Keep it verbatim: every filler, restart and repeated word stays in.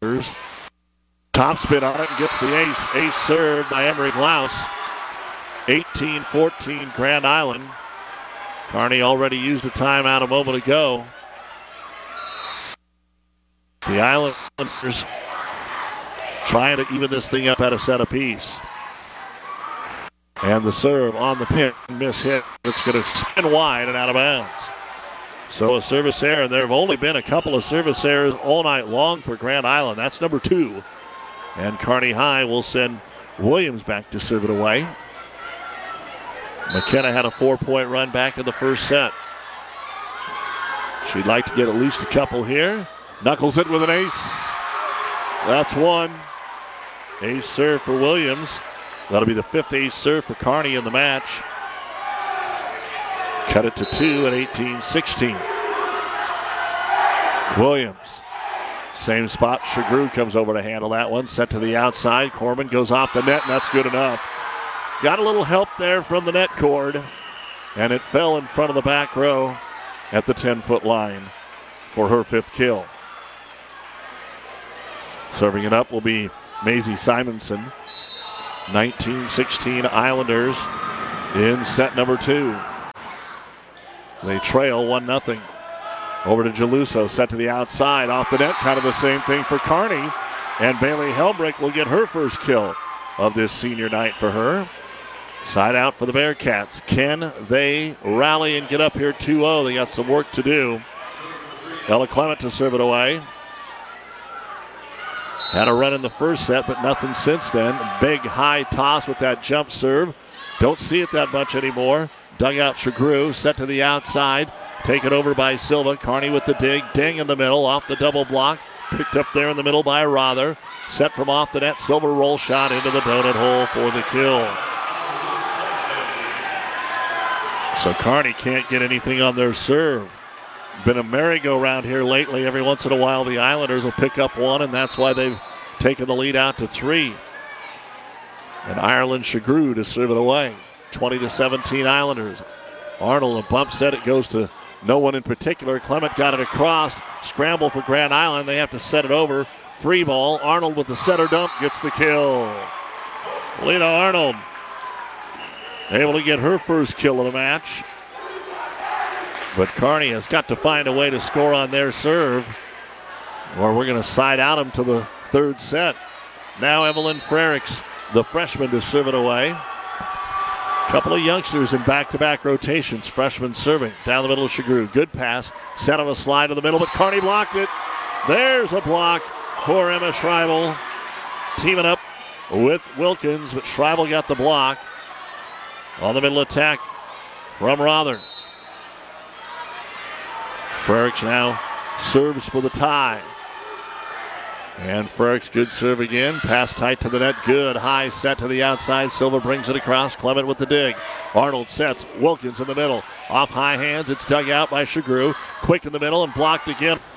Top spin on it and gets the ace. Ace served by Emery Glaus. eighteen fourteen Grand Island. Kearney already used a timeout a moment ago. The Islanders trying to even this thing up at a set apiece. And the serve on the pin, miss hit. It's going to spin wide and out of bounds. So a service error. There have only been a couple of service errors all night long for Grand Island. That's number two. And Kearney High will send Williams back to serve it away. McKenna had a four-point run back in the first set. She'd like to get at least a couple here. Knuckles it with an ace. That's one. Ace serve for Williams. That'll be the fifth ace serve for Kearney in the match. Cut it to two at eighteen sixteen. Williams. Same spot. Shagru comes over to handle that one. Set to the outside. Corman goes off the net, and that's good enough. Got a little help there from the net cord, and it fell in front of the back row at the ten-foot line for her fifth kill. Serving it up will be Maisie Simonson. nineteen sixteen Islanders in set number two. They trail one nothing. Over to Geluso, set to the outside, off the net, kind of the same thing for Kearney. And Bailey Helbrick will get her first kill of this senior night for her. Side out for the Bearcats. Can they rally and get up here two oh? They got some work to do. Ella Clement to serve it away. Had a run in the first set, but nothing since then. Big high toss with that jump serve. Don't see it that much anymore. Dugout Shagru, set to the outside. Taken over by Silva. Kearney with the dig. Ding in the middle, off the double block. Picked up there in the middle by Rother. Set from off the net. Silva roll shot into the donut hole for the kill. So Kearney can't get anything on their serve. Been a merry-go-round here lately. Every once in a while the Islanders will pick up one, and that's why they've taken the lead out to three. And Ireland Shagru to serve it away. twenty to seventeen Islanders. Arnold, a bump set. It goes to no one in particular. Clement got it across. Scramble for Grand Island. They have to set it over. Free ball. Arnold with the center dump gets the kill. Lena Arnold able to get her first kill of the match. But Kearney has got to find a way to score on their serve, or we're going to side out them to the third set. Now Evelyn Frericks, the freshman, to serve it away. Couple of youngsters in back-to-back rotations. Freshman serving down the middle of Shagru. Good pass. Set on a slide to the middle, but Kearney blocked it. There's a block for Emma Schreibel. Teaming up with Wilkins, but Schreibel got the block. On the middle attack from Rother. Frericks now serves for the tie. And Frericks, good serve again. Pass tight to the net. Good high set to the outside. Silva brings it across. Clement with the dig. Arnold sets. Wilkins in the middle. Off high hands. It's dug out by Shagru. Quick in the middle and blocked again.